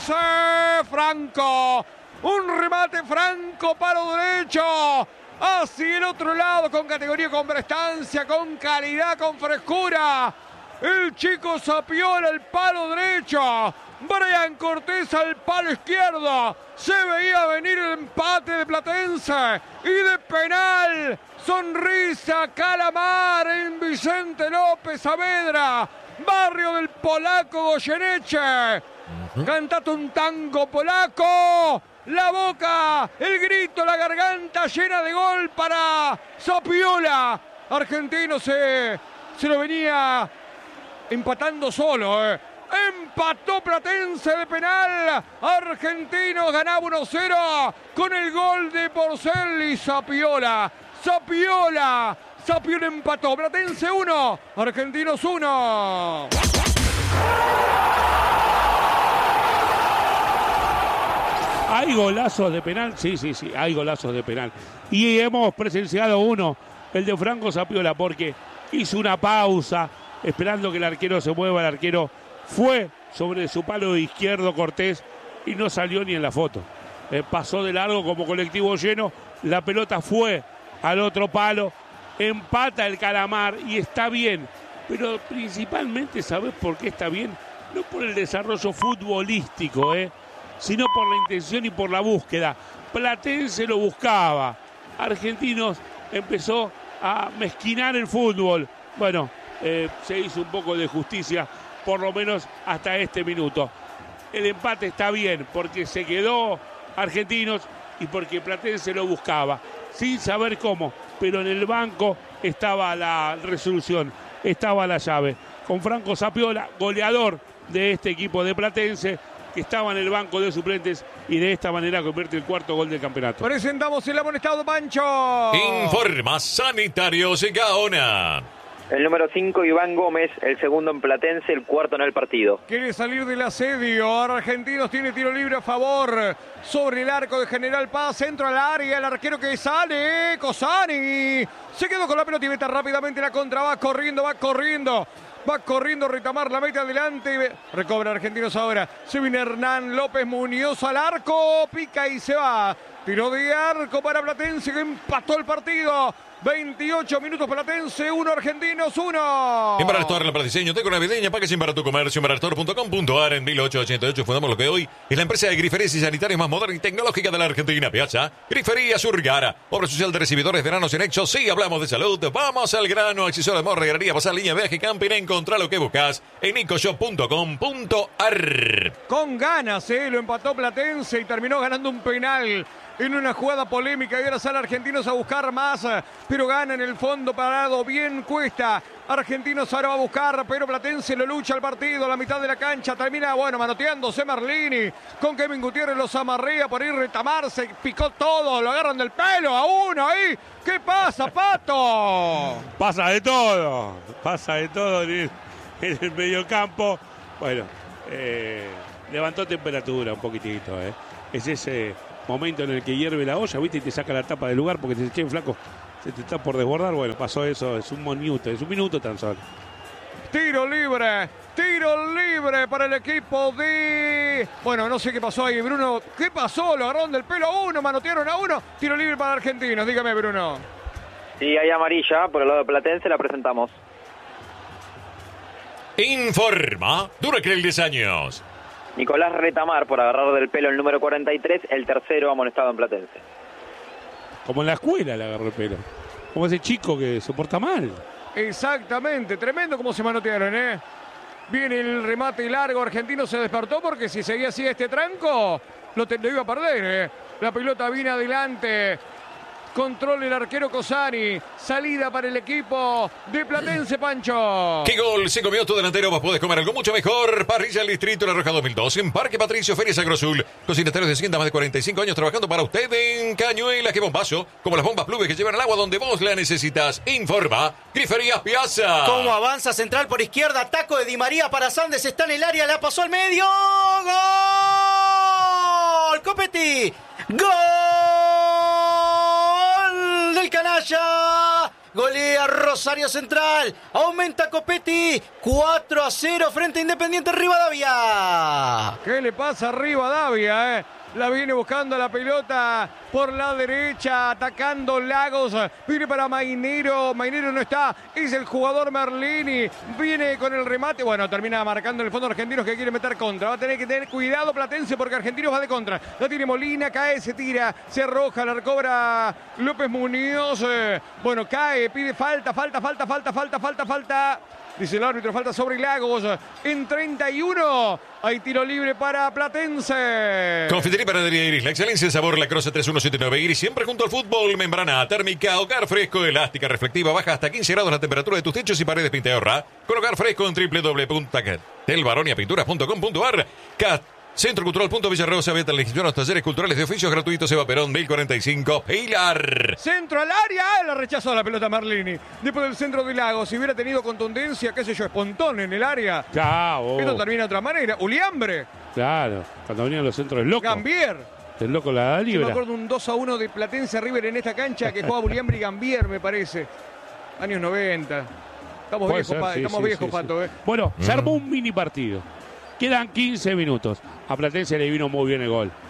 Platense. Franco. Un remate Franco, palo derecho. Hacia el otro lado, con categoría, con prestancia, con calidad, con frescura. El chico Zapiola, el palo derecho. Brian Cortés al palo izquierdo. Se veía venir el empate de Platense. Y de penal. Sonrisa Calamar en Vicente López Saavedra. Barrio del polaco Goyeneche. Cantate un tango polaco. La boca, el grito, la garganta llena de gol para Zapiola. Argentino se lo venía empatando solo. Empató Platense de penal. Argentinos ganaba 1-0 con el gol de Porcel y Zapiola. Zapiola empató. Platense 1, Argentinos 1. ¿Hay golazos de penal? Sí, hay golazos de penal. Y hemos presenciado uno, el de Franco Zapiola, porque hizo una pausa, esperando que el arquero se mueva. El arquero fue sobre su palo izquierdo Cortés y no salió ni en la foto. Pasó de largo como colectivo lleno, la pelota fue al otro palo, empata el Calamar y está bien. Pero principalmente, ¿sabés por qué está bien? No por el desarrollo futbolístico, sino por la intención y por la búsqueda. Platense lo buscaba. Argentinos empezó a mezquinar el fútbol. Bueno, se hizo un poco de justicia, por lo menos hasta este minuto. El empate está bien, porque se quedó Argentinos y porque Platense lo buscaba, sin saber cómo. Pero en el banco estaba la resolución, estaba la llave. Con Franco Zapiola, goleador de este equipo de Platense, que estaba en el banco de suplentes y de esta manera convierte el cuarto gol del campeonato. Presentamos el amonestado, Pancho. Informa Sanitarios Gaona. El número 5, Iván Gómez, el segundo en Platense, el cuarto en el partido. Quiere salir del asedio. Argentinos tiene tiro libre a favor. Sobre el arco de General Paz, centro al área. El arquero que sale, Cosani. Se quedó con la pelota y mete rápidamente la contra. Va corriendo Retamar, la mete adelante. Recobra Argentinos ahora. Se viene Hernán López Muñoz al arco. Pica y se va. Tiro de arco para Platense, que empató el partido. 28 minutos Platense, 1 Argentinos, 1. Embarastor, la para diseño, teco navideña, packaging para tu comercio, embarastor.com.ar. En 1888 fundamos lo que hoy es la empresa de griferías y sanitarios más moderna y tecnológica de la Argentina. Piazza, Grifería Surgara, obra social de recibidores de granos en Exo. Sí, hablamos de salud, vamos al grano. Accesorio de morra, reguería, pasar línea, viaje, camping. Encontrá lo que buscas en ecoshop.com.ar. Con ganas, lo empató Platense y terminó ganando un penal en una jugada polémica. Y ahora sale Argentinos a buscar más, pero gana en el fondo parado. Bien Cuesta. Argentinos ahora va a buscar, pero Platense lo lucha al partido. A la mitad de la cancha termina, manoteándose Merlini. Con Kevin Gutiérrez los amarrea por ir Retamar. Se picó todo, lo agarran del pelo a uno ahí. ¿Qué pasa, Pato? Pasa de todo en el mediocampo. Bueno, levantó temperatura un poquitito. Es ese momento en el que hierve la olla, ¿viste? Y te saca la tapa del lugar porque te dice, che, flaco, se te está por desbordar. Bueno, pasó eso, es un minuto tan solo. Tiro libre para el equipo de... no sé qué pasó ahí, Bruno. ¿Qué pasó? Lo agarraron del pelo a uno, manotearon a uno. Tiro libre para Argentinos, dígame, Bruno. Sí, hay amarilla, por el lado de Platense la presentamos. Informa Duracell 10 años. Nicolás Retamar por agarrar del pelo el número 43, el tercero amonestado en Platense. Como en la escuela le agarró el pelo. Como ese chico que se porta mal. Exactamente, tremendo como se manotearon, Viene el remate largo, Argentino se despertó porque si seguía así este tranco, lo iba a perder, La pelota viene adelante. Control el arquero Cosani. Salida para el equipo de Platense, Pancho. ¡Qué gol! Se comió tu delantero. Vos podés comer algo mucho mejor. Parrilla del Distrito La Roja 2002. En Parque Patricio, Ferias Agrosul. Cocinetarios de Hacienda, más de 45 años trabajando para usted en Cañuelas. ¡Qué bombazo! Como las bombas Pluve que llevan el agua donde vos la necesitas. Informa Griferías Piazza. Cómo avanza central por izquierda. Taco de Di María para Sandes. Está en el área. La pasó al medio. ¡Gol! ¡Copetti! ¡Gol! Del canalla, Golea Rosario Central. Aumenta Copetti. 4-0 frente a Independiente Rivadavia. ¿Qué le pasa a Rivadavia? La viene buscando la pelota por la derecha, atacando Lagos, viene para Mainero no está, es el jugador Merlini, viene con el remate, bueno, termina marcando en el fondo Argentinos que quiere meter contra, va a tener que tener cuidado Platense porque Argentinos va de contra, la tiene Molina, cae, se tira, se arroja, la recobra López Muñoz, bueno, cae, pide falta, dice el árbitro, falta sobre Lagos, en 31, hay tiro libre para Platense. Confitería y Panadería Iris, la excelencia en sabor, la Croce 3179 Iris, siempre junto al fútbol, membrana térmica, hogar fresco, elástica, reflectiva, baja hasta 15 grados la temperatura de tus techos y paredes Pinteorra, con hogar fresco en www.telbaroniapinturas.com.ar. Centro Cultural Villarrosa, abierta la inscripción a los talleres culturales de oficios gratuitos. Eva Perón, 1045, Pilar. Centro al área, la rechazó la pelota Merlini. Después del centro de Lagos, si hubiera tenido contundencia, qué sé yo, Espontón en el área. Chao. Esto termina de otra manera. Uliambre. Claro, cuando venían los centros, el loco. Gambier. El loco la da libre. Yo me acuerdo un 2-1 de Platense River en esta cancha que jugaba Uliambre y Gambier, me parece. Años 90. Estamos viejos, Pato. Bueno, se armó un mini partido. Quedan 15 minutos. A Platense le vino muy bien el gol.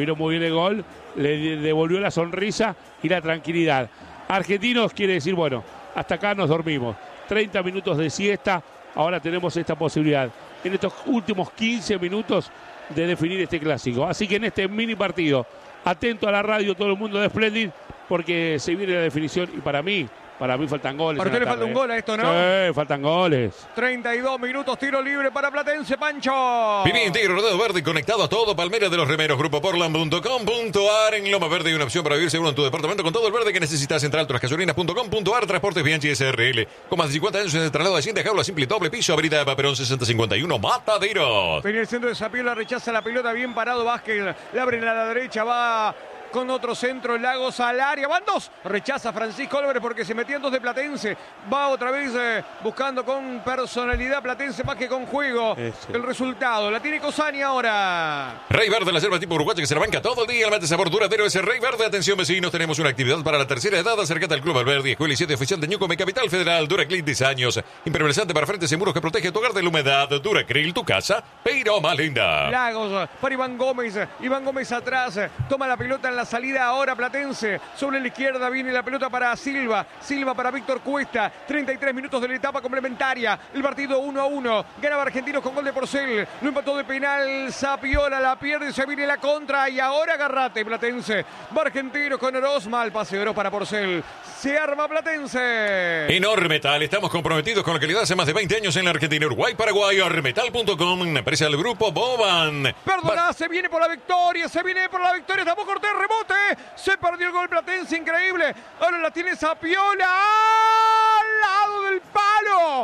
Le devolvió la sonrisa y la tranquilidad. Argentinos quiere decir, bueno, hasta acá nos dormimos. 30 minutos de siesta. Ahora tenemos esta posibilidad en estos últimos 15 minutos de definir este clásico. Así que en este mini partido, atento a la radio todo el mundo de Splendid, porque se viene la definición y para mí faltan goles. ¿Para usted le falta un gol a esto, no? Sí, faltan goles. 32 minutos, tiro libre para Platense, Pancho. Viví íntegro, rodado verde, conectado a todo. Palmera de los Remeros, grupoportland.com.ar. En Loma Verde hay una opción para vivir seguro en tu departamento con todo el verde que necesitas. Centraltrasgasolinas.com.ar. Transportes Bianchi SRL. Con más de 50 años en el traslado de Hacienda, jaula simple y doble piso. Avenida de Paperón 6051, Mataderos. En el centro de Sapiola rechaza la pelota, bien parado Vázquez. La abre a la derecha, va con otro centro, Lagos al área, van dos, rechaza Francisco Álvarez porque se metían dos de Platense, va otra vez buscando con personalidad Platense más que con juego. El resultado, la tiene Cosani ahora. Rey Verde, la selva tipo uruguaya que se la banca todo el día, el mate sabor duradero ese Rey Verde. Atención vecinos, tenemos una actividad para la tercera edad, acércate al Club Alberdi, Escuela y 7 oficial de Ñucome, Capital Federal, Duraclid 10 años, impermeabilizante para frentes y muros que protege tu hogar de la humedad, Duracril, tu casa, pero más linda. Lagos para Iván Gómez atrás, toma la pelota en la salida ahora Platense, sobre la izquierda viene la pelota para Silva para Víctor Cuesta, 33 minutos de la etapa complementaria, el partido 1-1, ganaba Argentinos con gol de Porcel, lo empató de penal, Sapiola la pierde, se viene la contra y ahora agarrate Platense, va Argentinos con Orozma, el pase de Oro para Porcel, se arma Platense. En Ormetal estamos comprometidos con la calidad hace más de 20 años en la Argentina, Uruguay, Paraguay. Ormetal.com, una empresa del grupo Boban. Perdona, se viene por la victoria, estamos Cortés, rebote, se perdió el gol Platense, increíble, ahora la tiene Sapiola, al lado del palo.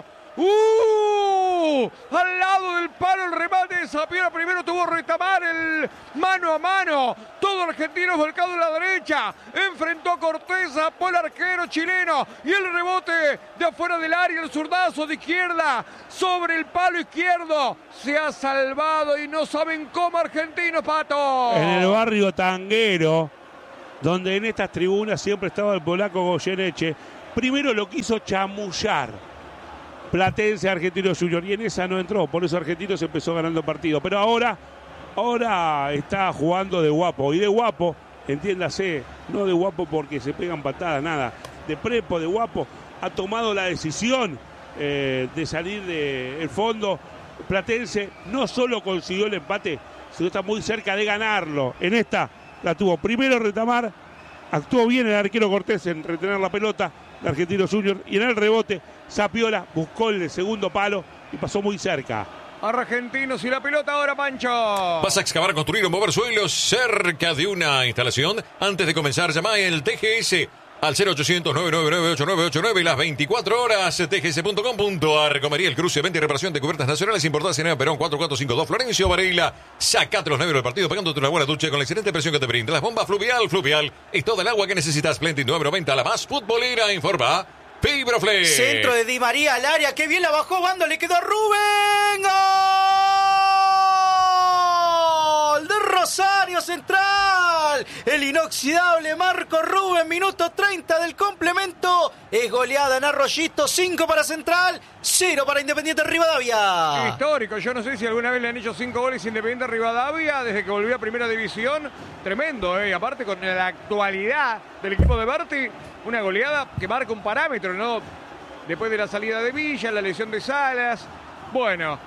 Al lado del palo el remate de Sapiola. Primero tuvo Retamar el mano a mano. Todo argentino volcado en la derecha. Enfrentó a Cortés, por el arquero chileno. Y el rebote de afuera del área. El zurdazo de izquierda sobre el palo izquierdo. Se ha salvado y no saben cómo Argentinos, Pato. En el barrio tanguero, donde en estas tribunas siempre estaba el polaco Goyeneche, primero lo quiso chamullar Platense Argentinos Junior y en esa no entró, por eso Argentinos empezó ganando partido, pero ahora está jugando de guapo, y de guapo, entiéndase, no de guapo porque se pegan patadas, nada, de prepo, de guapo, ha tomado la decisión de salir del fondo. Platense no solo consiguió el empate, sino está muy cerca de ganarlo. En esta la tuvo primero Retamar, actuó bien el arquero Cortés en retener la pelota de Argentinos Junior y en el rebote Sapiola buscó el segundo palo y pasó muy cerca. Argentinos y la pelota ahora, Pancho. ¿Vas a excavar, construir o mover suelos cerca de una instalación? Antes de comenzar, llama el TGS al 0800-999-8989 y las 24 horas, tgs.com.ar. Comería El Cruce, venta y reparación de cubiertas nacionales importadas en Perón 4452 Florencio Varela. Sacate los negros del partido pegándote una buena ducha con la excelente presión que te brinda las bombas Fluvial y toda el agua que necesitas. Splendid 990, la más futbolera, informa Fibroflex. Centro de Di María al área, qué bien la bajó Bando, le quedó a Rubén. ¡Gol! De Rosario Central. el inoxidable Marco Rubén, minuto 30 del complemento. Es goleada en Arroyito, 5 para Central, 0 para Independiente Rivadavia. Histórico, yo no sé si alguna vez le han hecho 5 goles Independiente Rivadavia desde que volvió a Primera División. Tremendo, y aparte con la actualidad del equipo de Berti, una goleada que marca un parámetro, ¿no? Después de la salida de Villa, la lesión de Salas. Bueno,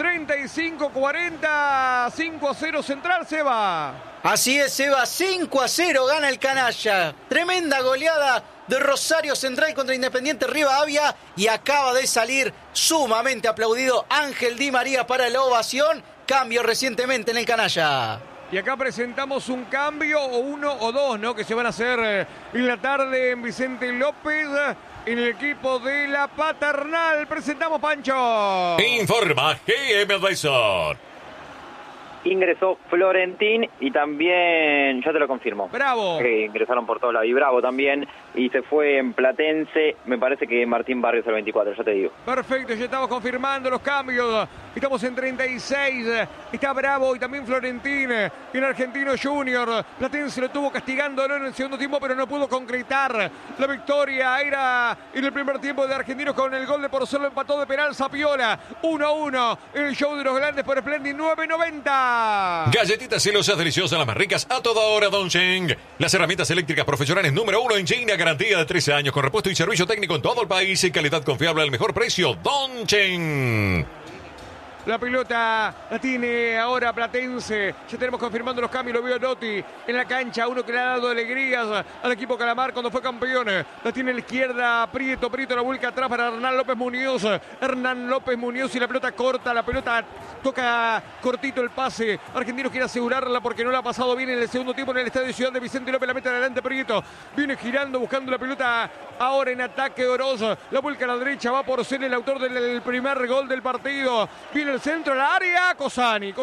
35-40, 5-0 Central, Seba. Así es, Seba, 5-0 gana el canalla. Tremenda goleada de Rosario Central contra Independiente Rivadavia y acaba de salir sumamente aplaudido Ángel Di María para la ovación. Cambio recientemente en el canalla. Y acá presentamos un cambio, o uno o dos, ¿no? Que se van a hacer en la tarde en Vicente López, en el equipo de la Paternal. Presentamos, Pancho. Informa GM Advisor. Ingresó Florentín y también, ya te lo confirmo. Bravo. Que ingresaron por todos lados. Y Bravo también. Y se fue en Platense. Me parece que Martín Barrios el 24, ya te digo. Perfecto, ya estamos confirmando los cambios. Estamos en 36. Está Bravo y también Florentín. En Argentino Junior. Platense lo tuvo castigándolo en el segundo tiempo, pero no pudo concretar. La victoria era en el primer tiempo de Argentinos con el gol de Porcelo. Empató de penal Sapiola. 1-1. El show de los grandes por Splendid 9.90. Galletitas celosas deliciosas, las más ricas a toda hora, Dongsheng. Las herramientas eléctricas profesionales número 1 en China, garantía de 13 años con repuesto y servicio técnico en todo el país y calidad confiable al mejor precio, Dongsheng. La pelota la tiene ahora Platense. Ya tenemos confirmando los cambios. Lo vio Lotti en la cancha. Uno que le ha dado alegrías al equipo Calamar cuando fue campeón. La tiene a la izquierda Prieto. Prieto la vuelca atrás para Hernán López Muñoz. Hernán López Muñoz y la pelota corta. La pelota toca cortito el pase. Argentinos quiere asegurarla porque no la ha pasado bien en el segundo tiempo en el estadio Ciudad de Vicente López. La mete adelante Prieto. Viene girando buscando la pelota. Ahora en ataque Oroz. La vuelca a la derecha. Va por ser el autor del primer gol del partido. Viene el centro al área, Cosani.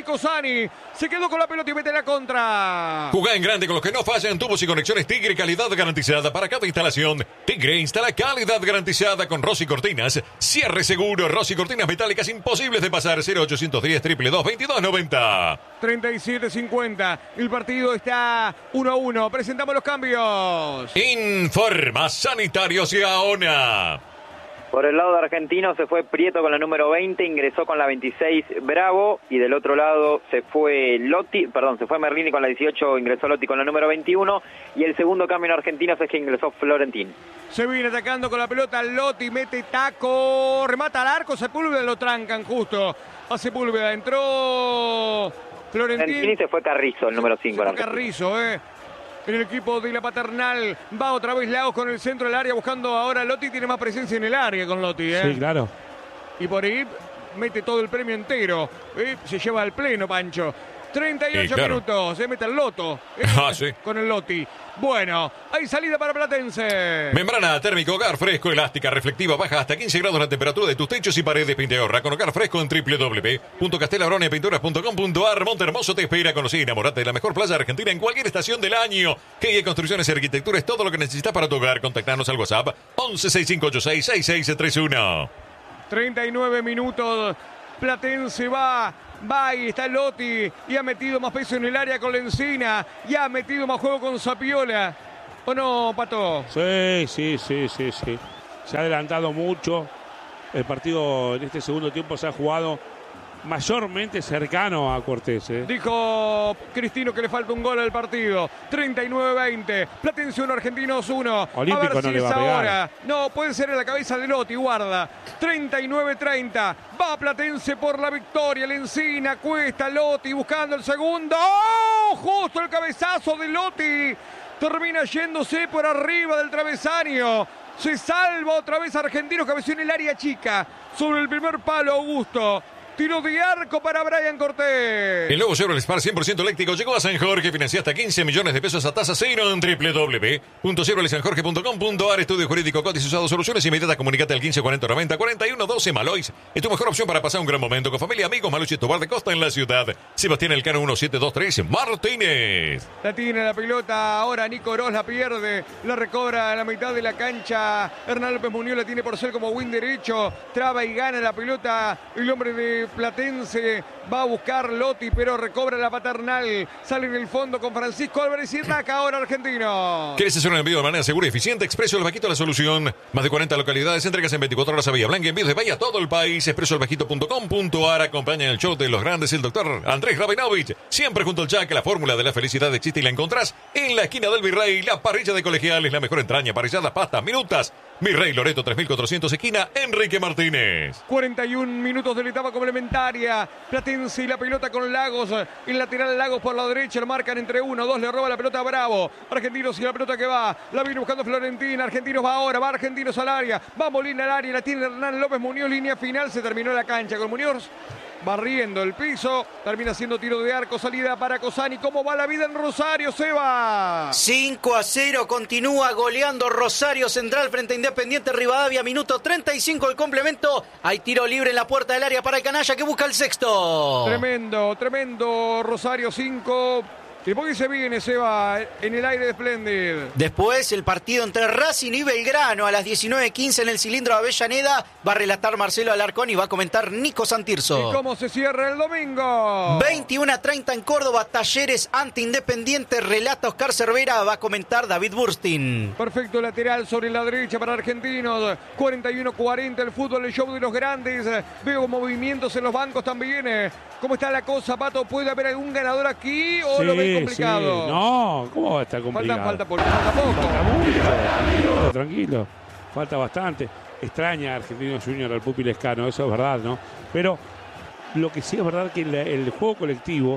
Se quedó con la pelota y mete la contra. Jugá en grande con los que no fallan, tubos y conexiones Tigre, calidad garantizada para cada instalación. Tigre instala calidad garantizada con Rossi Cortinas. Cierre seguro, Rossi Cortinas metálicas imposibles de pasar. 0810 222 2290. 37-50. El partido está 1-1. Presentamos los cambios. Informa Sanitarios y Aona. Por el lado de Argentinos se fue Prieto con la número 20, ingresó con la 26 Bravo, y del otro lado se fue Merlini con la 18, ingresó Lotti con la número 21, y el segundo cambio en Argentinos es que ingresó Florentín. Se viene atacando con la pelota Lotti, mete taco, remata al arco, Sepúlveda lo trancan justo a Sepúlveda, entró Florentín Y se fue Carrizo, el número 5. Carrizo, en el equipo de la Paternal. Va otra vez Lagos con el centro del área buscando ahora Lotti. Tiene más presencia en el área con Lotti. Sí, claro. Y por ahí mete todo el premio entero. Se lleva al pleno, Pancho. 38 minutos. Se mete el Loto. Sí. Con el Lotti. Bueno, hay salida para Platense. Membrana térmico Hogar Fresco, elástica, reflectiva, baja hasta 15 grados la temperatura de tus techos y paredes. Pinteahorra con Hogar Fresco en www.castelabronia.pinturas.com.ar. Montehermoso te espera. Conocí y enamorate de la mejor playa argentina en cualquier estación del año. GE Construcciones y Arquitectura es todo lo que necesitas para tu hogar. Contactanos al WhatsApp 1165866631. 39 minutos. Platense va y está Lotti y ha metido más peso en el área con Lencina y ha metido más juego con Sapiola. ¿O no, Pato? Sí. Se ha adelantado mucho. El partido en este segundo tiempo se ha jugado mayormente cercano a Cortés. Dijo Cristino que le falta un gol al partido. 39-20. Platense 1, Argentinos 1. Olímpico a ver no si le va es a pegar. ahora. No, puede ser en la cabeza de Lotti, guarda. 39-30. Va Platense por la victoria. Lencina, Cuesta, Lotti buscando el segundo. ¡Oh! Justo el cabezazo de Lotti. Termina yéndose por arriba del travesaño. Se salva otra vez Argentinos. Cabeció en el área chica. Sobre el primer palo, Augusto. Tiro de arco para Brian Cortés. El nuevo Chevrolet Spark 100% eléctrico llegó a San Jorge. Financia hasta 15 millones de pesos a tasa cero en www.chevroletsanjorge.com.ar. Estudio jurídico, códice usado, soluciones inmediatas. Comunicate al 1540904112. Malois es tu mejor opción para pasar un gran momento con familia, amigos. Malois y Tobar de Costa en la ciudad. Sebastián Elcano 1723 Martínez. La tiene la pelota ahora Nico Oroz, la pierde, la recobra a la mitad de la cancha. Hernán López Muñoz la tiene por ser como win derecho. Traba y gana la pelota el hombre de de Platense. Va a buscar Lotti, pero recobra la paternal. Sale en el fondo con Francisco Álvarez y ataca ahora Argentino. ¿Quieres hacer un envío de manera segura y eficiente? Expreso El Bajito, la solución. Más de 40 localidades, entregas en 24 horas a Villa Blanca, envíos de Bahía a todo el país. expresoelbajito.com.ar. Acompaña en el show de los grandes el doctor Andrés Rabinovich. Siempre junto al Jack, la fórmula de la felicidad existe y la encontrás en la esquina del Virrey. La parrilla de Colegiales, la mejor entraña, parrilladas, pastas, minutas. Virrey Loreto 3400, esquina Enrique Martínez. 41 minutos de la etapa complementaria. Platense y la pelota con Lagos. El lateral Lagos por la derecha. Lo marcan entre 1-2. Le roba la pelota a Bravo. Argentinos y la pelota que va. La viene buscando Florentina. Argentinos va ahora. Va Argentinos al área. Va Molina al área. La tiene Hernán López Muñoz. Línea final. Se terminó la cancha con Muñoz barriendo el piso. Termina siendo tiro de arco. Salida para Cosani. ¿Cómo va la vida en Rosario, Seba? 5-0. Continúa goleando Rosario Central frente a Independiente Rivadavia. Minuto 35 el complemento. Hay tiro libre en la puerta del área para el canalla que busca el sexto. Tremendo, tremendo. Rosario 5. ¿Y por qué se viene, Seba, en el aire de Splendid? Después el partido entre Racing y Belgrano a las 19:15 en el cilindro de Avellaneda. Va a relatar Marcelo Alarcón y va a comentar Nico Santirso. ¿Y cómo se cierra el domingo? 21:30 en Córdoba, Talleres ante Independiente. Relata Oscar Cervera, va a comentar David Burstin. Perfecto lateral sobre la derecha para Argentinos. 41-40 el fútbol, el show de los grandes. Veo movimientos en los bancos también. ¿Cómo está la cosa, Pato? ¿Puede haber algún ganador aquí o lo ven complicado? Sí. No, ¿cómo va a estar complicado? Falta poco. Falta mucho. Tranquilo. Falta bastante. Extraña Argentinos Junior al Pupi Lescano, eso es verdad, ¿no? Pero lo que sí es verdad que el juego colectivo,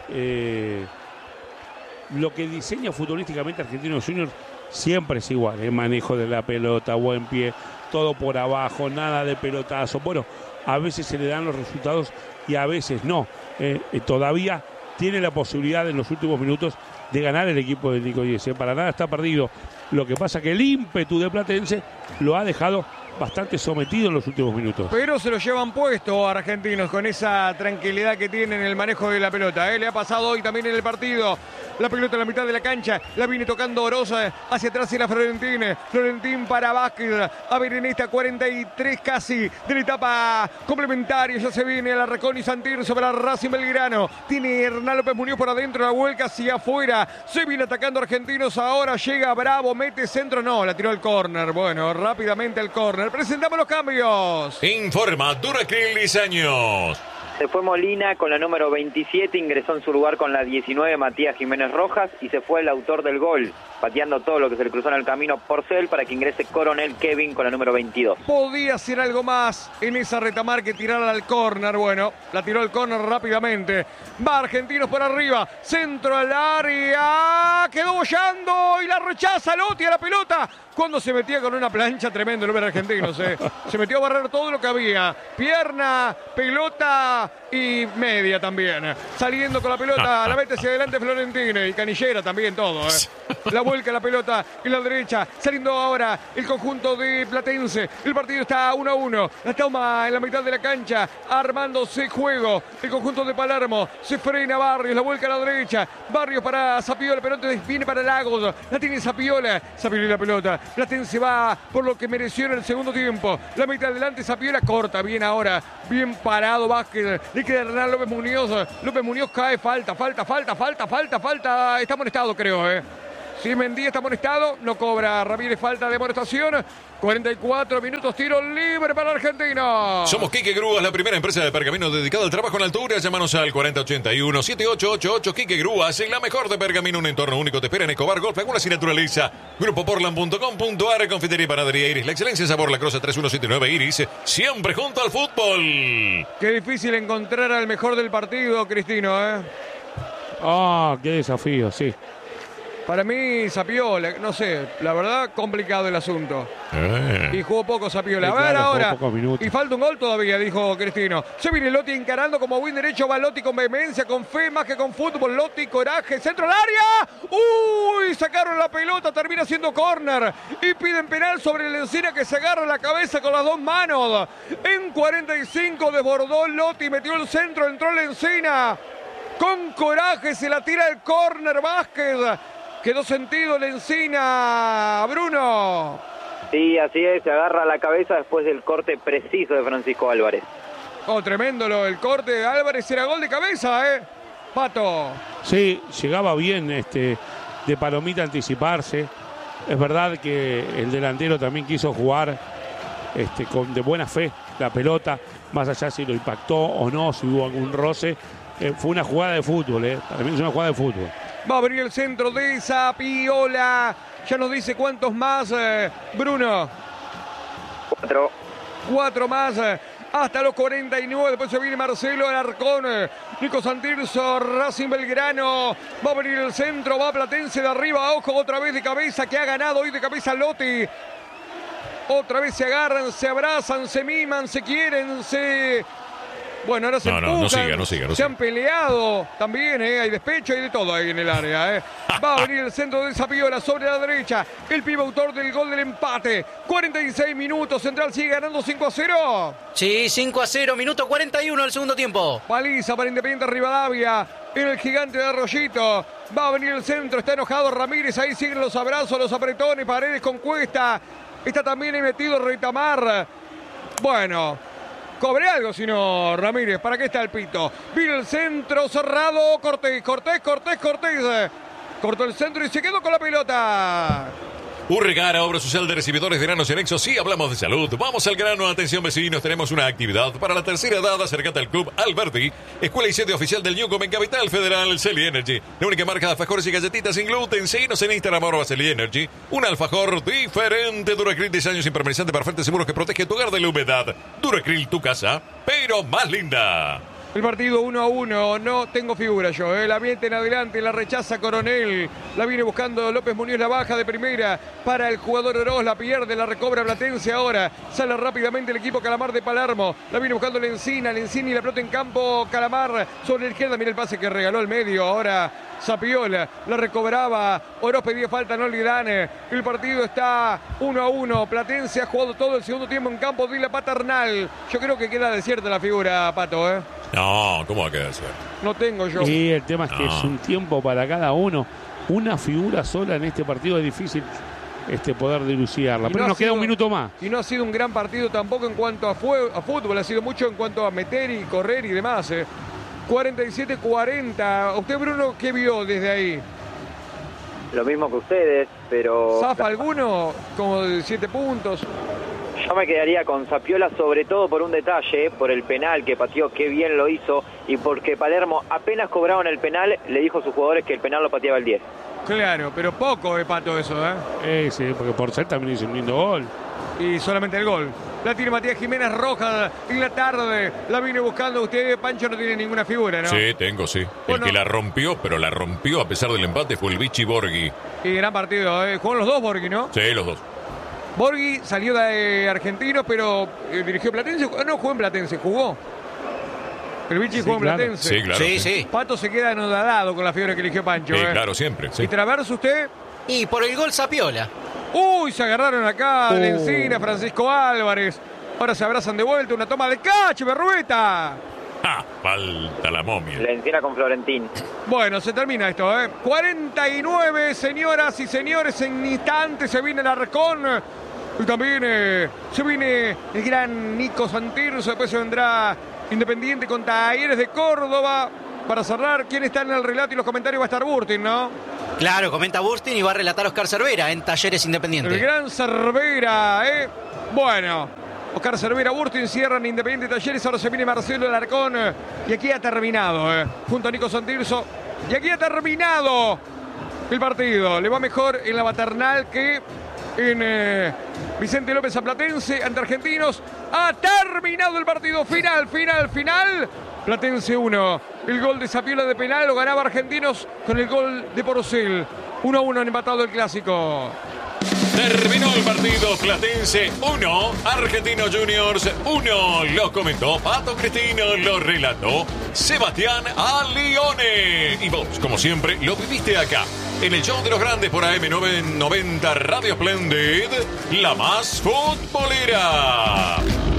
lo que diseña futbolísticamente Argentinos Junior siempre es igual. El manejo de la pelota, buen pie, todo por abajo, nada de pelotazo. Bueno, a veces se le dan los resultados y a veces no. Todavía tiene la posibilidad en los últimos minutos de ganar el equipo de Nico Díez. Para nada está perdido. Lo que pasa que el ímpetu de Platense lo ha dejado bastante sometido en los últimos minutos. Pero se lo llevan puesto a Argentinos con esa tranquilidad que tienen en el manejo de la pelota. Le ha pasado hoy también en el partido. La pelota en la mitad de la cancha. La viene tocando Orosa. Hacia atrás era Florentín. Florentín para Vázquez. A ver en esta 43 casi de la etapa complementaria. Ya se viene la Recón y Santirso para Racing Belgrano. Tiene Hernán López Muñoz por adentro. La vuelca hacia afuera. Se viene atacando Argentinos. Ahora llega Bravo. Mete centro. No, la tiró al córner. Bueno, rápidamente al córner. Presentamos los cambios. Informa Duracril Diseños. Se fue Molina con la número 27, ingresó en su lugar con la 19 Matías Jiménez Rojas y se fue el autor del gol, pateando todo lo que se le cruzó en el camino Porcel para que ingrese Coronel Kevin con la número 22. Podía hacer algo más en esa retamar que tirarla al córner. Bueno, la tiró al córner rápidamente. Va Argentinos por arriba, centro al área, quedó bollando y la rechaza Lotti a la pelota. Cuando se metía con una plancha, tremendo el ver Argentinos. Se metió a barrer todo lo que había. Pierna, pelota y media también. Saliendo con la pelota, la mete hacia adelante Florentine y Canillera también todo. La vuelca la pelota en la derecha. Saliendo ahora el conjunto de Platense. El partido está 1-1. La toma en la mitad de la cancha. Armándose juego. El conjunto de Palermo. Se frena Barrios. La vuelca a la derecha. Barrios para Zapiola. Pero antes viene para Lagos. La tiene Zapiola. Zapiola y la pelota. Platense va por lo que mereció en el segundo tiempo. La mitad adelante, Zapiola corta bien ahora. Bien parado Vázquez. Le queda Hernán López Muñoz. López Muñoz cae. Falta. Está amonestado, creo, Si Mendía está amonestado, no cobra Ramírez falta de amonestación. 44 minutos, tiro libre para Argentina. Somos Quique Grúas, la primera empresa de pergamino dedicada al trabajo en altura. Llámanos al 4081-7888. Quique Grúas, la mejor de pergamino, un entorno único. Te espera en Escobar Golf, Lagunas y Naturaleza. Grupoportland.com.ar, Confitería y Panadería Iris. La excelencia, sabor, la Crosa 3179 Iris. Siempre junto al fútbol. Qué difícil encontrar al mejor del partido, Cristino, Qué desafío, sí. Para mí, Zapiola, no sé, la verdad, complicado el asunto. Y jugó poco Zapiola. A ver ahora. Y falta un gol todavía, dijo Cristino. Se viene Lotti encarando como buen derecho. Va Lotti con vehemencia, con fe, más que con fútbol. Lotti, coraje, centro al área. ¡Uy! Sacaron la pelota, termina siendo córner. Y piden penal sobre el Encina que se agarra la cabeza con las dos manos. En 45 desbordó Lotti, metió el centro, entró el Encina. Con coraje se la tira el córner Vázquez. Quedó sentido el Encina, Bruno. Sí, así es, se agarra la cabeza después del corte preciso de Francisco Álvarez. Oh, tremendo el corte de Álvarez. Era gol de cabeza, Pato. Sí, llegaba bien de Palomita a anticiparse. Es verdad que el delantero también quiso jugar de buena fe la pelota, más allá si lo impactó o no, si hubo algún roce. Fue una jugada de fútbol, para mí es una jugada de fútbol. Va a venir el centro de Zapiola. Ya nos dice cuántos más, Bruno. 4 más. Hasta los 49, después se viene Marcelo Alarcón, Nico Santirso, Racing Belgrano, va a venir el centro, va Platense de arriba, ojo, otra vez de cabeza, que ha ganado hoy de cabeza Lotti. Otra vez se agarran, se abrazan, se miman, se quieren, Bueno, ahora se empujan, no siga. Se han peleado también, hay despecho, hay de todo ahí en el área. Va a venir el centro de Zapiola sobre la derecha, el pibe autor del gol del empate. 46 minutos, Central sigue ganando 5-0. Sí, 5-0, minuto 41 del segundo tiempo. Paliza para Independiente Rivadavia, en el Gigante de Arroyito. Va a venir el centro, está enojado Ramírez, ahí siguen los abrazos, los apretones, Paredes con Cuesta. Está también ahí metido Retamar. Bueno... Cobre algo, si no, Ramírez. ¿Para qué está el pito? Viene el centro cerrado. Cortés. Cortó el centro y se quedó con la pelota. Urregara, obra social de recibidores de granos y anexos. Sí, hablamos de salud. Vamos al grano. Atención, vecinos. Tenemos una actividad para la tercera edad. Acércate al Club Alberti, escuela y sede oficial del Newcom en Capital Federal. Celi Energy, la única marca de alfajores y galletitas sin gluten. Síguenos en Instagram, @Celi Energy. Un alfajor diferente. Duracril, 10 años impermeabilizante para fuertes seguros que protege tu hogar de la humedad. Duracril, tu casa, pero más linda. El partido 1-1, no tengo figura yo, la miente en adelante, la rechaza Coronel, la viene buscando López Muñoz, la baja de primera para el jugador Oroz, la pierde, la recobra Platense ahora, sale rápidamente el equipo Calamar de Palermo, la viene buscando Lencina y la pelota en campo, Calamar sobre la izquierda, mira el pase que regaló al medio, ahora Zapiola, la recobraba, Oroz pedía falta, no le dan, el partido está 1-1, Platense ha jugado todo el segundo tiempo en campo de la Paternal, yo creo que queda desierta la figura, Pato, No, ¿cómo va a quedar eso? No tengo yo. Y el tema es que es un tiempo para cada uno. Una figura sola en este partido es difícil poder dilucidarla. Pero nos queda un minuto más. Y no ha sido un gran partido tampoco en cuanto a fútbol. Ha sido mucho en cuanto a meter y correr y demás. 47-40. ¿Usted, Bruno, qué vio desde ahí? Lo mismo que ustedes, pero... ¿Zafa alguno? Como de 7 puntos. Yo me quedaría con Zapiola, sobre todo por un detalle, por el penal que pateó, qué bien lo hizo, y porque Palermo apenas cobraban el penal, le dijo a sus jugadores que el penal lo pateaba el 10. Claro, pero poco de Pato eso, Sí, porque por ser también hizo un lindo gol. Y solamente el gol. La tiene Matías Jiménez Rojas en la tarde. La viene buscando usted. Pancho no tiene ninguna figura, ¿no? Sí, tengo, sí. Bueno, el que la rompió, pero la rompió a pesar del empate fue el Vichy Borghi. Y gran partido, Jugaron los dos Borghi, ¿no? Sí, los dos. Borghi salió de Argentinos, pero dirigió Platense. No jugó en Platense, jugó. El Vichy jugó en Platense. Sí, claro. Sí. Pato se queda anodado con la figura que eligió Pancho. Sí, claro, siempre. Sí. ¿Y Traverso usted? Y por el gol Zapiola. Uy, se agarraron acá Lencina, Francisco Álvarez. Ahora se abrazan de vuelta, una toma de cacho, Berrueta. Falta la momia. Lencina con Florentín. Bueno, se termina esto, 49, señoras y señores, en instantes se viene el Arcón. Y también se viene el gran Nico Santirso, después se vendrá Independiente con Talleres de Córdoba. Para cerrar, ¿quién está en el relato y los comentarios? Va a estar Burtin, ¿no? Claro, comenta Burtin y va a relatar Oscar Cervera en Talleres Independiente. El gran Cervera, Bueno, Oscar Cervera, Burtin cierran Independiente Talleres. Ahora se viene Marcelo Alarcón. Y aquí ha terminado, junto a Nico Santirso. Y aquí ha terminado el partido. Le va mejor en la Paternal que en Vicente López a Platense ante Argentinos. Ha terminado el partido. Final. Platense 1. El gol de Zapiola de penal lo ganaba Argentinos con el gol de Porcel. 1-1 han empatado el clásico. Terminó el partido. Platense 1, Argentinos Juniors 1. Lo comentó Pato Cristino, lo relató Sebastián Alione. Y vos, como siempre, lo viviste acá, en el show de los grandes por AM990 Radio Splendid, la más futbolera.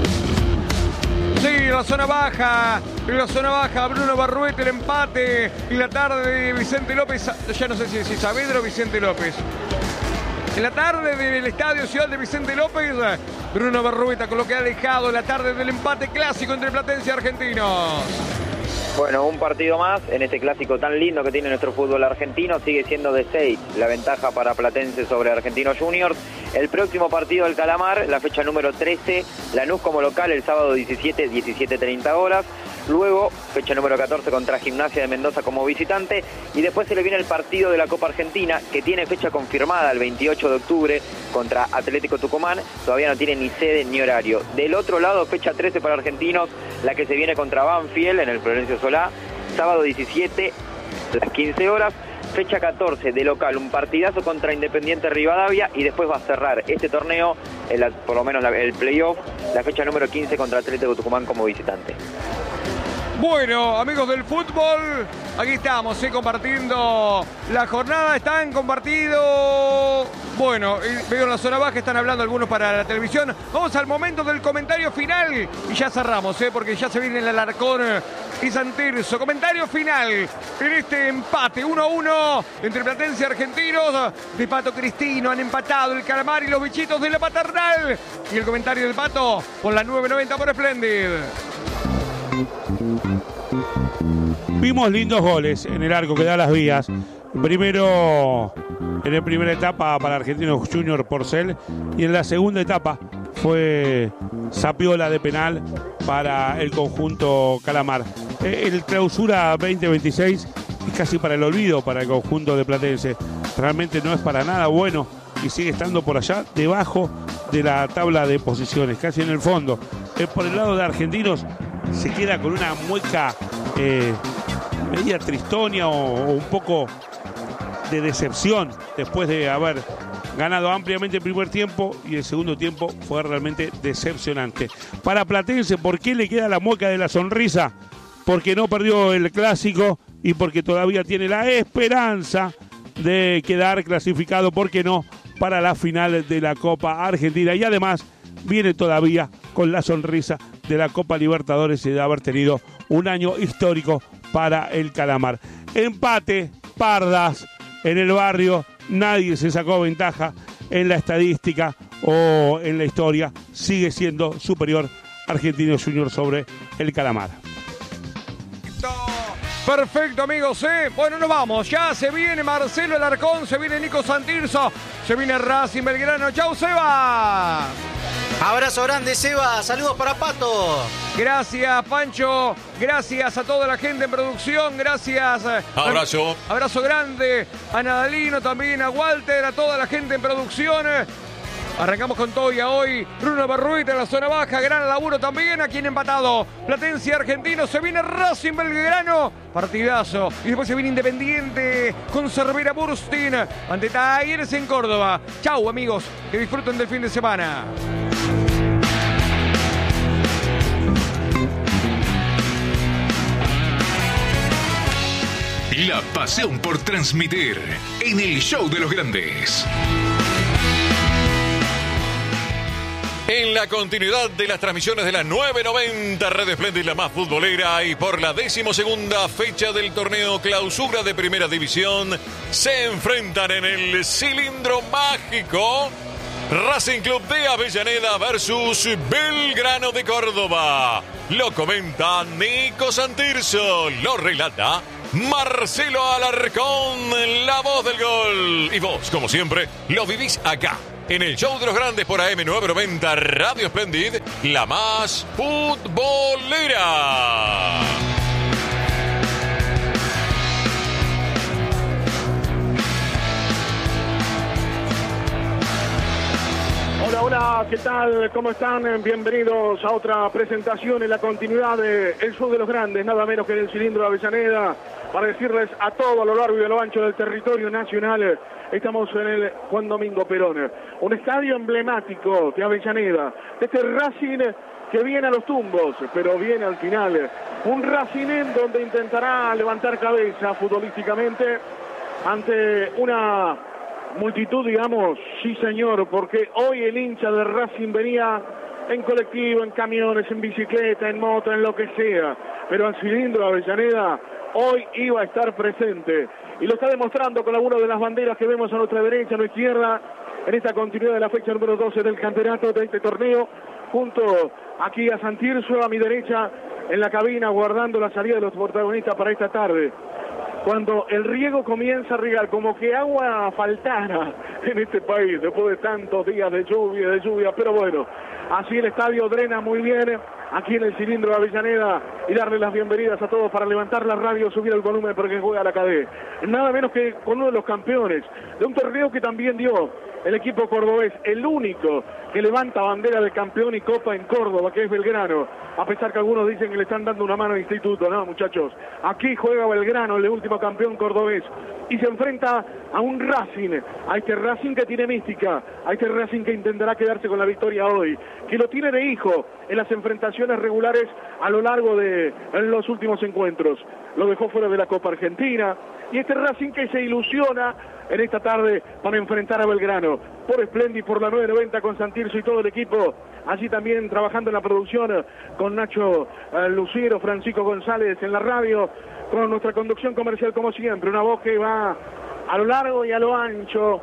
Sí, en la zona baja, Bruno Barruete, el empate. Y la tarde de Vicente López, ya no sé si Saavedra o Vicente López. En la tarde del Estadio Ciudad de Vicente López, Bruno Berrueta con lo que ha dejado la tarde del empate clásico entre Platense y Argentinos. Bueno, un partido más en este clásico tan lindo que tiene nuestro fútbol argentino. Sigue siendo de 6 la ventaja para Platense sobre Argentinos Juniors. El próximo partido del Calamar, la fecha número 13, Lanús como local el sábado 17, 17:30 horas. Luego, fecha número 14 contra Gimnasia de Mendoza como visitante. Y después se le viene el partido de la Copa Argentina, que tiene fecha confirmada el 28 de octubre contra Atlético Tucumán. Todavía no tiene ni sede ni horario. Del otro lado, fecha 13 para Argentinos, la que se viene contra Banfield en el Florencio Solá. Sábado 17, las 15 horas. Fecha 14 de local, un partidazo contra Independiente Rivadavia. Y después va a cerrar este torneo, por lo menos el playoff, la fecha número 15 contra Atlético Tucumán como visitante. Bueno, amigos del fútbol, aquí estamos, compartiendo la jornada. Están compartido. Bueno, veo en la zona baja, están hablando algunos para la televisión. Vamos al momento del comentario final y ya cerramos, porque ya se viene el Alarcón y San Tirso. Comentario final en este empate 1-1 entre Platense y Argentinos. De Pato Cristino han empatado el Calamar y los bichitos de la Paternal. Y el comentario del Pato por la 9.90 por Splendid. Vimos lindos goles en el arco que da las vías. Primero, en la primera etapa para Argentinos Juniors Porcel, y en la segunda etapa fue Sapiola de penal para el conjunto Calamar. El clausura 2026 es casi para el olvido para el conjunto de Platense. Realmente no es para nada bueno y sigue estando por allá debajo de la tabla de posiciones, casi en el fondo. Por el lado de Argentinos se queda con una mueca media tristonia o un poco de decepción después de haber ganado ampliamente el primer tiempo, y el segundo tiempo fue realmente decepcionante. Para Platense, ¿por qué le queda la mueca de la sonrisa? Porque no perdió el clásico y porque todavía tiene la esperanza de quedar clasificado, ¿por qué no?, para la final de la Copa Argentina. Y además viene todavía con la sonrisa de la Copa Libertadores y de haber tenido un año histórico para el Calamar. Empate, Pardas, en el barrio, nadie se sacó ventaja en la estadística o en la historia. Sigue siendo superior Argentinos Juniors sobre el Calamar. Perfecto, amigos, Bueno, nos vamos. Ya se viene Marcelo Alarcón, se viene Nico San Tirso, se viene Racing Belgrano. ¡Chau, Seba! Abrazo grande, Seba. Saludos para Pato. Gracias, Pancho. Gracias a toda la gente en producción. Gracias. Abrazo. Abrazo grande a Nadalino, también a Walter, a toda la gente en producción. Arrancamos con Toya hoy. Bruno Berrueta en la zona baja. Gran laburo también. Aquí en empatado Platense Argentino. Se viene Racing Belgrano. Partidazo. Y después se viene Independiente con Cervera Burstin ante Talleres en Córdoba. Chau, amigos. Que disfruten del fin de semana. La pasión por transmitir en el show de los grandes. En la continuidad de las transmisiones de la 990 Radio Splendid, la más futbolera, y por la 12ª fecha del torneo Clausura de Primera División, se enfrentan en el Cilindro Mágico Racing Club de Avellaneda versus Belgrano de Córdoba. Lo comenta Nico San Tirso, lo relata Marcelo Alarcón, la voz del gol. Y vos, como siempre, lo vivís acá, en el show de los grandes por AM990 Radio Splendid, la más futbolera. Hola, hola, ¿qué tal? ¿Cómo están? Bienvenidos a otra presentación en la continuidad de El Show de los Grandes, nada menos que en el Cilindro de Avellaneda, para decirles a todo a lo largo y a lo ancho del territorio nacional. Estamos en el Juan Domingo Perón, un estadio emblemático de Avellaneda, de este Racing que viene a los tumbos, pero viene al final. Un Racing en donde intentará levantar cabeza futbolísticamente ante una multitud, digamos, sí señor, porque hoy el hincha de Racing venía en colectivo, en camiones, en bicicleta, en moto, en lo que sea, pero al Cilindro de Avellaneda hoy iba a estar presente, y lo está demostrando con alguna de las banderas que vemos a nuestra derecha, a nuestra izquierda, en esta continuidad de la fecha número 12 del campeonato de este torneo, junto aquí a Santirso, a mi derecha, en la cabina, guardando la salida de los protagonistas para esta tarde. Cuando el riego comienza a regar, como que agua faltara en este país, después de tantos días de lluvia, pero bueno, así el estadio drena muy bien, aquí en el cilindro de Avellaneda, y darle las bienvenidas a todos para levantar la radio, subir el volumen porque juega la cadena. Nada menos que con uno de los campeones de un torneo que también dio el equipo cordobés, el único que levanta bandera de campeón y copa en Córdoba, que es Belgrano, a pesar que algunos dicen que le están dando una mano al instituto. No, muchachos, aquí juega Belgrano, el último campeón cordobés, y se enfrenta a un Racing, a este Racing que tiene mística, a este Racing que intentará quedarse con la victoria hoy, que lo tiene de hijo en las enfrentaciones regulares a lo largo de los últimos encuentros. Lo dejó fuera de la Copa Argentina, y este Racing que se ilusiona en esta tarde para enfrentar a Belgrano, por Splendid, por la 990 con Santirso y todo el equipo, allí también trabajando en la producción con Nacho Luciero, Francisco González en la radio, con nuestra conducción comercial como siempre, una voz que va a lo largo y a lo ancho,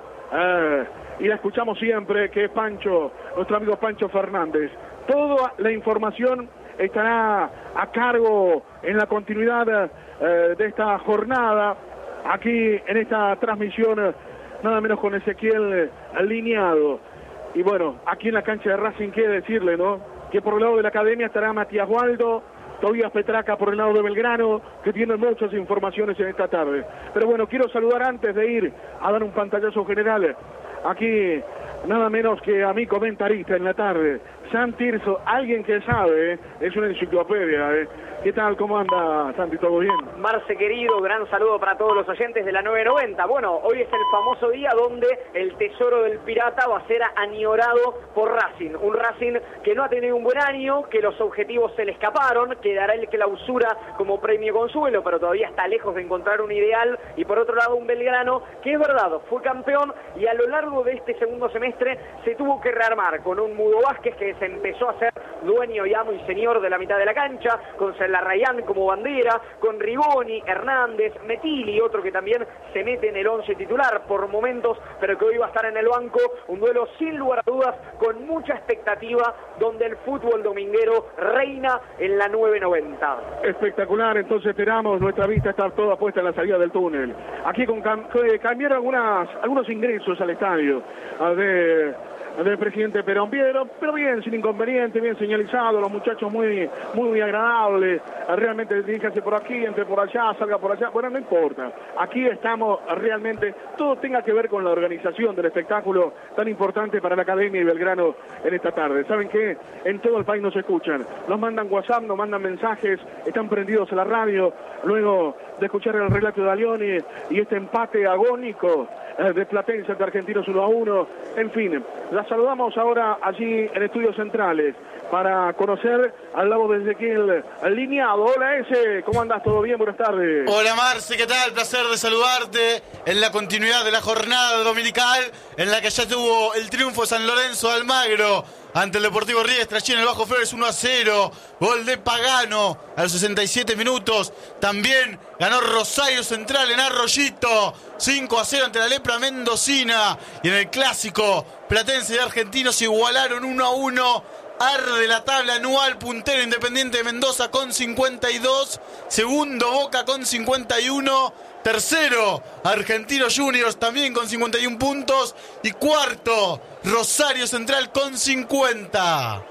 y la escuchamos siempre, que es Pancho, nuestro amigo Pancho Fernández. Toda la información estará a cargo en la continuidad de esta jornada, aquí en esta transmisión, nada menos con Ezequiel alineado. Y bueno, aquí en la cancha de Racing, qué decirle, ¿no? Que por el lado de la academia estará Matías Waldo, Tobías Petraca por el lado de Belgrano, que tienen muchas informaciones en esta tarde. Pero bueno, quiero saludar antes de ir a dar un pantallazo general. Aquí, nada menos que a mi comentarista en la tarde, Santirso, alguien que sabe, es una enciclopedia, ¿Qué tal? ¿Cómo anda, Santi? ¿Todo bien? Marce, querido, gran saludo para todos los oyentes de la 990. Bueno, hoy es el famoso día donde el tesoro del Pirata va a ser añorado por Racing. Un Racing que no ha tenido un buen año, que los objetivos se le escaparon, que dará el clausura como premio consuelo, pero todavía está lejos de encontrar un ideal. Y por otro lado, un Belgrano que es verdad, fue campeón y a lo largo de este segundo semestre se tuvo que rearmar con un Mudo Vázquez que se empezó a ser dueño y amo y señor de la mitad de la cancha, con Larrayán como bandera, con Rigoni, Hernández, Metili, otro que también se mete en el 11 titular por momentos, pero que hoy va a estar en el banco. Un duelo sin lugar a dudas, con mucha expectativa, donde el fútbol dominguero reina en la 990. Espectacular, entonces esperamos, nuestra vista está toda puesta en la salida del túnel. Aquí cambiaron algunos ingresos al estadio del presidente Perón, pero bien, sin inconveniente, bien señalizado, los muchachos muy agradables, realmente diríjase por aquí, entre por allá, salga por allá, bueno, no importa, aquí estamos realmente, todo tenga que ver con la organización del espectáculo tan importante para la Academia y Belgrano en esta tarde. ¿Saben qué? En todo el país nos escuchan, nos mandan WhatsApp, nos mandan mensajes, están prendidos a la radio, luego de escuchar el relato de Alioni y este empate agónico de Platense ante Argentinos 1-1, en fin, la saludamos ahora allí en Estudios Centrales para conocer al lado de Ezequiel alineado. Hola ese, ¿cómo andás? ¿Todo bien? Buenas tardes. Hola Marce, ¿qué tal? Placer de saludarte en la continuidad de la jornada dominical en la que ya tuvo el triunfo San Lorenzo de Almagro ante el Deportivo Riestra, allí en el Bajo Flores 1-0, gol de Pagano a los 67 minutos, también ganó Rosario Central en Arroyito, 5-0 ante la Lepra Mendocina, y en el clásico Platense de Argentinos igualaron 1-1, arde la tabla anual, puntero Independiente de Mendoza con 52, segundo Boca con 51, tercero Argentinos Juniors también con 51 puntos y cuarto Rosario Central con 50.